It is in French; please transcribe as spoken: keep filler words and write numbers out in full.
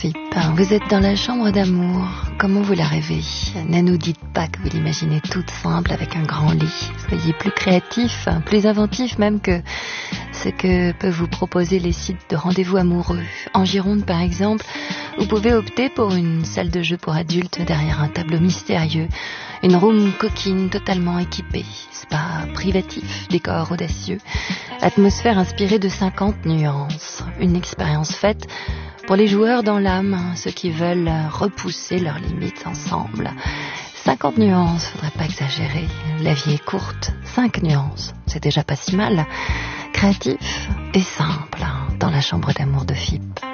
F I P. Vous êtes dans la chambre d'amour. Comment vous la rêvez? Ne nous dites pas que vous l'imaginez toute simple avec un grand lit. Soyez plus créatifs, plus inventifs même que ce que peuvent vous proposer les sites de rendez-vous amoureux. En Gironde, par exemple, vous pouvez opter pour une salle de jeu pour adultes derrière un tableau mystérieux. Une room coquine totalement équipée. Spa privatif, décor audacieux. Atmosphère inspirée de cinquante nuances. Une expérience faite pour les joueurs dans l'âme, ceux qui veulent repousser leurs limites ensemble. cinquante nuances, faudrait pas exagérer. La vie est courte. cinq nuances, c'est déjà pas si mal. Créatif et simple, dans la chambre d'amour de F I P.